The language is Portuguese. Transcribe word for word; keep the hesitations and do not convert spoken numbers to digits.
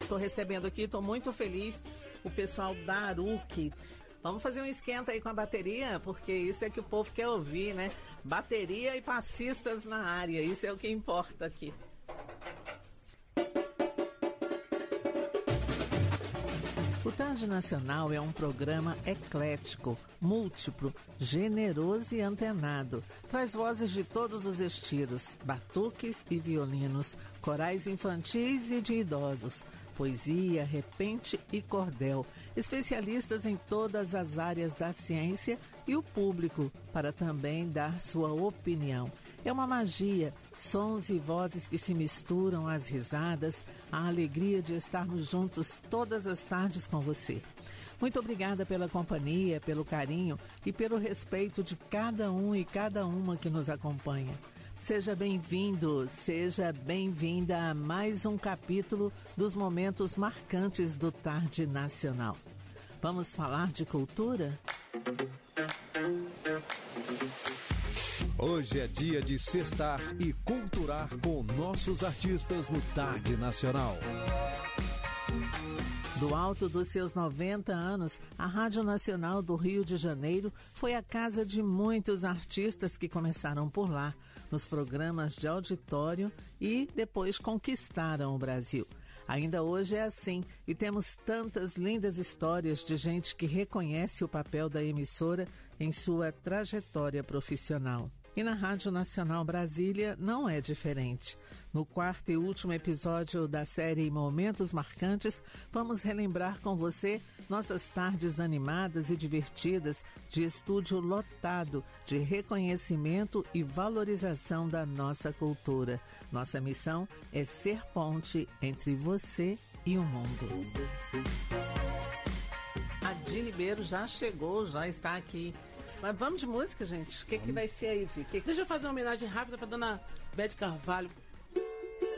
estou recebendo aqui, estou muito feliz, o pessoal da Aruc. Vamos fazer um esquenta aí com a bateria, porque isso é que o povo quer ouvir, né? Bateria e passistas na área, isso é o que importa aqui. O Tarde Nacional é um programa eclético, múltiplo, generoso e antenado. Traz vozes de todos os estilos, batuques e violinos, corais infantis e de idosos, poesia, repente e cordel, especialistas em todas as áreas da ciência e o público para também dar sua opinião. É uma magia, sons e vozes que se misturam às risadas, a alegria de estarmos juntos todas as tardes com você. Muito obrigada pela companhia, pelo carinho e pelo respeito de cada um e cada uma que nos acompanha. Seja bem-vindo, seja bem-vinda a mais um capítulo dos momentos marcantes do Tarde Nacional. Vamos falar de cultura? Hoje é dia de sextar e culturar com nossos artistas no Tarde Nacional. Do alto dos seus noventa anos, a Rádio Nacional do Rio de Janeiro foi a casa de muitos artistas que começaram por lá, nos programas de auditório e depois conquistaram o Brasil. Ainda hoje é assim e temos tantas lindas histórias de gente que reconhece o papel da emissora em sua trajetória profissional. E na Rádio Nacional Brasília não é diferente. No quarto e último episódio da série Momentos Marcantes, vamos relembrar com você nossas tardes animadas e divertidas de estúdio lotado, de reconhecimento e valorização da nossa cultura. Nossa missão é ser ponte entre você e o mundo. A Di Ribeiro já chegou, já está aqui. Mas vamos de música, gente. O que, que vai ser aí, Di? Que... Deixa eu fazer uma homenagem rápida para dona Bete Carvalho,